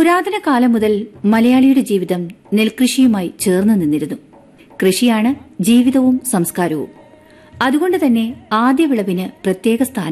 പുരാതന കാലം മുതൽ മലയാളിയുടെ ജീവിതം നെൽകൃഷിയുമായി ചേർന്ന് നിന്നിരുന്നു. കൃഷിയാണ് ജീവിതവും സംസ്കാരവും. അതുകൊണ്ട് തന്നെ ആദ്യ വിളവിന് പ്രത്യേക സ്ഥാനം